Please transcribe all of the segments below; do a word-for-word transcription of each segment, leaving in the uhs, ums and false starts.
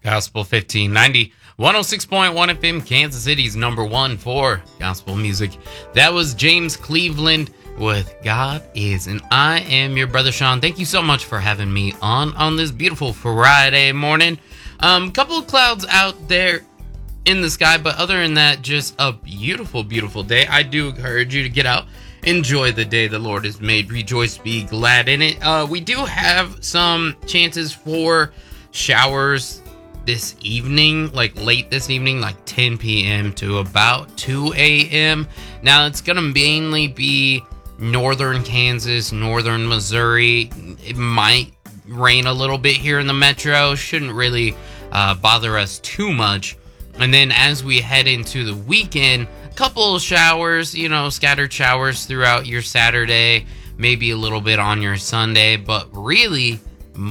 Gospel fifteen ninety, one oh six point one F M, Kansas City's number one for gospel music. That was James Cleveland with God Is, and I am your brother Sean. Thank you so much for having me on on this beautiful Friday morning. Um, couple of clouds out there in the sky, but other than that, just a beautiful, beautiful day. I do encourage you to get out, enjoy the day the Lord has made, rejoice, be glad in it. Uh, we do have some chances for showers this evening, like late this evening, like ten p.m. to about two a.m. Now, it's going to mainly be northern Kansas, northern Missouri. It might rain a little bit here in the metro. Shouldn't really uh, bother us too much. And then as we head into the weekend, a couple of showers, you know, scattered showers throughout your Saturday, maybe a little bit on your Sunday, but really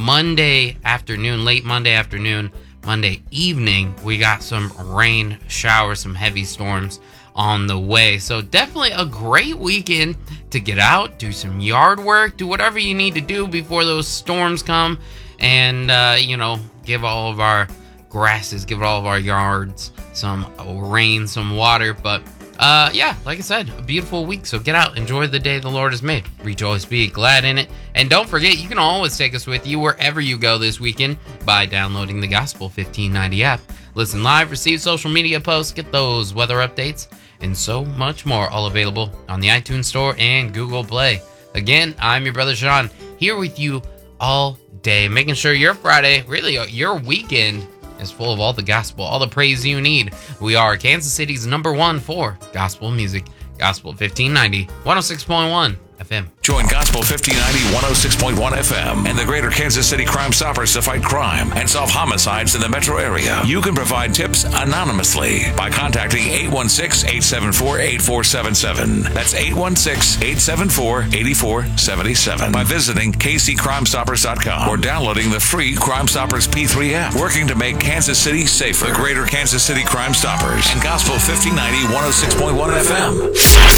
Monday afternoon, late Monday afternoon, Monday evening, we got some rain showers, some heavy storms on the way. So definitely a great weekend to get out, do some yard work, do whatever you need to do before those storms come, and, uh, you know, give all of our grasses, give all of our yards some rain, some water. But uh yeah, like I said, a beautiful week. So get out, enjoy the day the Lord has made, rejoice, be glad in it. And don't forget, you can always take us with you wherever you go this weekend by downloading the Gospel fifteen ninety app. Listen live, receive social media posts, get those weather updates, and so much more, all available on the iTunes Store and Google Play. Again, I'm your brother Sean, here with you all day, making sure your Friday, really your weekend, is full of all the gospel, all the praise you need. We are Kansas City's number one for gospel music. Gospel fifteen ninety, one oh six point one F M. Join Gospel fifteen ninety, one oh six point one F M and the Greater Kansas City Crime Stoppers to fight crime and solve homicides in the metro area. You can provide tips anonymously by contacting eight one six, eight seven four, eight four seven seven. That's eight one six, eight seven four, eight four seven seven. By visiting k c crime stoppers dot com or downloading the free Crime Stoppers P three app. Working to make Kansas City safer. The Greater Kansas City Crime Stoppers and Gospel fifteen ninety, one oh six point one F M.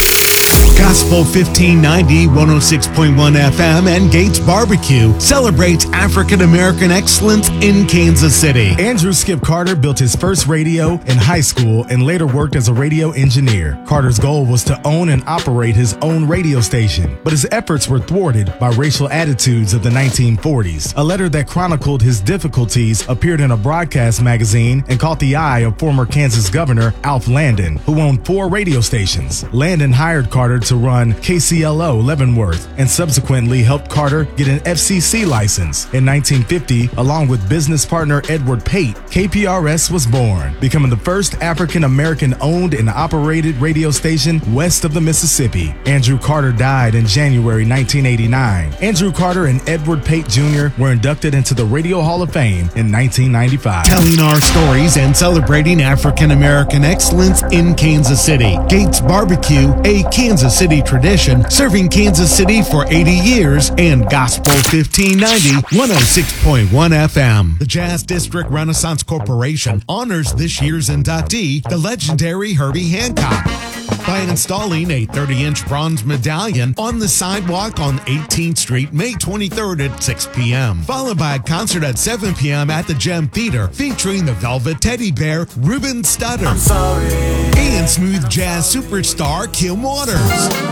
Gospel fifteen ninety, one oh six point one F M and Gates Barbecue celebrates African American excellence in Kansas City. Andrew Skip Carter built his first radio in high school and later worked as a radio engineer. Carter's goal was to own and operate his own radio station, but his efforts were thwarted by racial attitudes of the nineteen forties. A letter that chronicled his difficulties appeared in a broadcast magazine and caught the eye of former Kansas Governor Alf Landon, who owned four radio stations. Landon hired Carter to run K C L O Leavenworth and subsequently helped Carter get an F C C license. In nineteen fifty, along with business partner Edward Pate, K P R S was born, becoming the first African-American owned and operated radio station west of the Mississippi. Andrew Carter died in January nineteen eighty-nine. Andrew Carter and Edward Pate Junior were inducted into the Radio Hall of Fame in nineteen ninety-five. Telling our stories and celebrating African-American excellence in Kansas City. Gates Barbecue, a Kansas City tradition, serving Kansas City for eighty years, and Gospel fifteen ninety, one oh six point one F M. The Jazz District Renaissance Corporation honors this year's inductee, the legendary Herbie Hancock, by installing a thirty-inch bronze medallion on the sidewalk on eighteenth Street, May twenty-third at six p.m., followed by a concert at seven p.m. at the Gem Theater featuring the Velvet Teddy Bear, Ruben Studdard, I'm sorry, and smooth jazz superstar Kim Waters.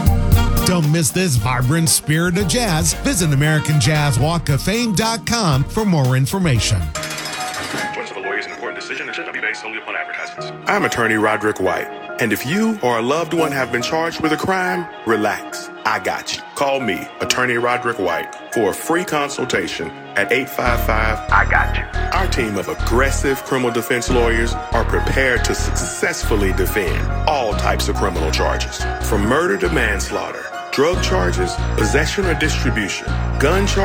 Don't miss this vibrant spirit of jazz. Visit American Jazz Walk of Fame dot com for more information. Choice of a lawyer is an important decision and should not be based solely upon advertisements. I'm attorney Roderick White, and if you or a loved one have been charged with a crime, relax. I got you. Call me, attorney Roderick White, for a free consultation at eight five five, I got you. Our team of aggressive criminal defense lawyers are prepared to successfully defend all types of criminal charges, from murder to manslaughter, drug charges, possession or distribution, gun charges,